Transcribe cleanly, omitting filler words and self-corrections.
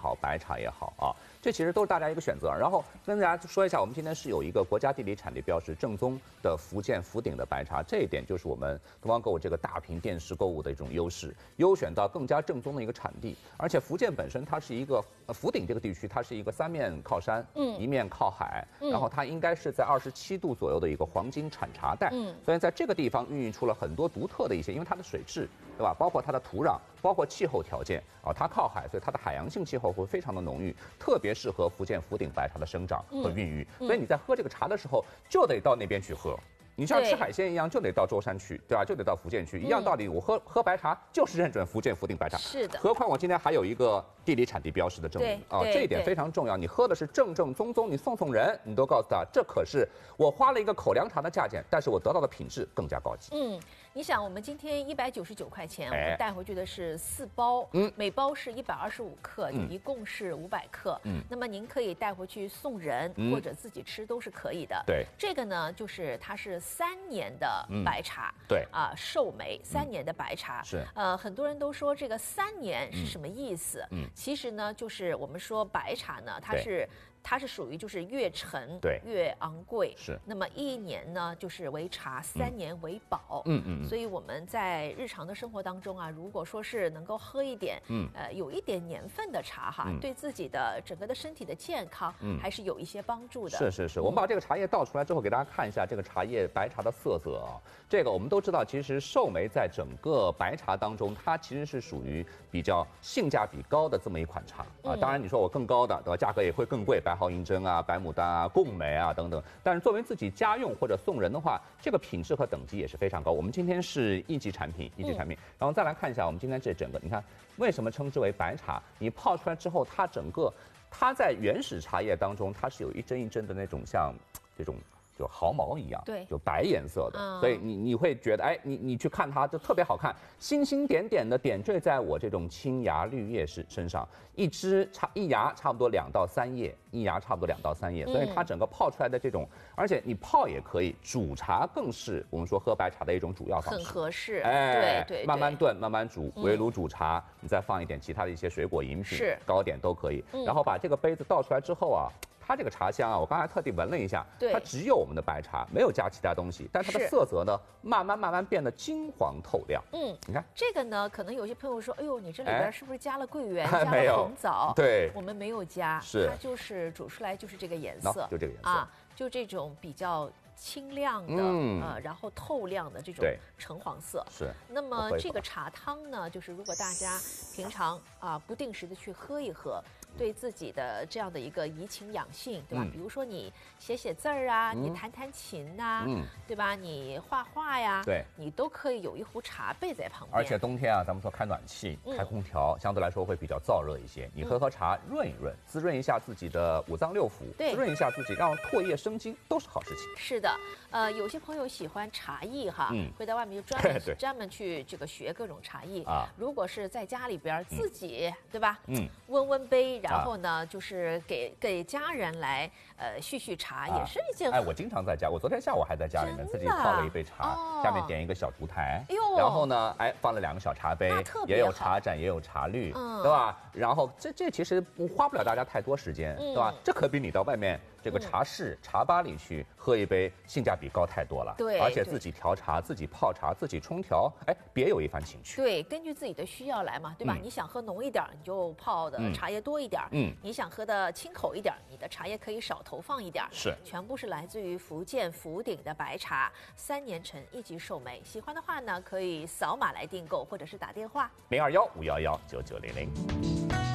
好，白茶也好啊，这其实都是大家一个选择。然后跟大家说一下，我们今天是有一个国家地理产地标识正宗的福建福鼎的白茶，这一点就是我们东方购物这个大屏电视购物的一种优势，优选到更加正宗的一个产地。而且福建本身它是一个福鼎这个地区，它是一个三面靠山，一面靠海，然后它应该是在27度左右的一个黄金产茶带，所以在这个地方孕育出了很多独特的一些，因为它的水质，对吧？包括它的土壤，包括气候条件啊，它靠海，所以它的海洋性气候会非常的浓郁，特别适合福建福鼎白茶的生长和孕育。所以你在喝这个茶的时候，就得到那边去喝。你像吃海鲜一样，就得到舟山去，对吧？就得到福建去，一样道理。我喝白茶就是认准福建福鼎白茶， 是的。 何况我今天还有一个地理产地标识的证明啊，这一点非常重要。你喝的是正正宗宗，你送人，你都告诉他，这可是我花了一个口粮茶的价钱，但是我得到的品质更加高级。 你想我们今天199块钱，我们带回去的是4包，每包是125克，一共是500克。那么您可以带回去送人，或者自己吃都是可以的。 对， 这个呢，就是它是3年的白茶， 对啊，寿眉3年的白茶是。 很多人都说这个3年是什么意思？其实呢，就是我们说白茶呢，它是属于就是越陈越昂贵，是。那么1年呢就是为茶，3年为宝。所以我们在日常的生活当中啊，如果说是能够喝一点，有一点年份的茶哈，对自己的整个的身体的健康，还是有一些帮助的。 是，我们把这个茶叶倒出来之后，给大家看一下这个茶叶白茶的色泽啊。这个我们都知道，其实寿眉在整个白茶当中，它其实是属于比较性价比高的这么一款茶啊。当然你说我更高的，对吧？价格也会更贵，白毫银针啊、白牡丹啊、贡眉啊等等。但是作为自己家用或者送人的话，这个品质和等级也是非常高。我们今天是1级产品，然后再来看一下我们今天这整个，你看为什么称之为白茶？你泡出来之后，它在原始茶叶当中，它是有一针一针的那种像这种就毫毛一样， 对， 就白颜色的，所以你会觉得，哎，你去看它就特别好看，星星点点的点缀在我这种青芽绿叶身上，一芽差不多2到3叶，所以它整个泡出来的这种，而且你泡也可以，煮茶更是我们说喝白茶的一种主要方式， 很合适，对， 慢慢炖，慢慢煮，围炉煮茶，你再放一点其他的一些水果饮品、糕点都可以，然后把这个杯子倒出来之后啊。它这个茶香啊，我刚才特地闻了一下，它只有我们的白茶，没有加其他东西，但它的色泽呢，慢慢变得金黄透亮。你看这个呢，可能有些朋友说，哎呦，你这里边是不是加了桂圆、加了红枣？ 对， 我们没有加，它就是煮出来就是这个颜色， 就这个颜色啊，就这种比较清亮的，然后透亮的这种橙黄色。 是。 那么这个茶汤呢，就是如果大家平常不定时的去喝一喝。对自己的这样的一个怡情养性，对吧？比如说你写字儿啊，你弹琴呐，对吧？你画画呀，你都可以有一壶茶备在旁边。 而且冬天啊，咱们说开暖气、开空调，相对来说会比较燥热一些。你喝茶润一润，滋润一下自己的5脏6腑，滋润一下自己，让唾液生津，都是好事情。 是的，有些朋友喜欢茶艺哈，会在外面就专门去这个学各种茶艺啊。如果是在家里边自己，对吧？温杯。然后呢，就是给家人来续茶，也是一件。 我经常在家，我昨天下午还在家里面自己泡了一杯茶，下面点一个小烛台，然后呢，放了2个小茶杯，也有茶盏，也有茶滤，对吧？然后这其实花不了大家太多时间，对吧？这可比你到外面这个茶室、茶吧里去喝一杯性价比高太多了。 对， 而且自己调茶、自己泡茶、自己冲调，别有一番情趣。 对，根据自己的需要来嘛，对吧？你想喝浓一点，你就泡的茶叶多一点。你想喝的清口一点，你的茶叶可以少投放一点。 是， 全部是来自于福建福鼎的白茶，3年陈1级寿眉。喜欢的话呢，可以扫码来订购，或者是打电话 021-511-9900。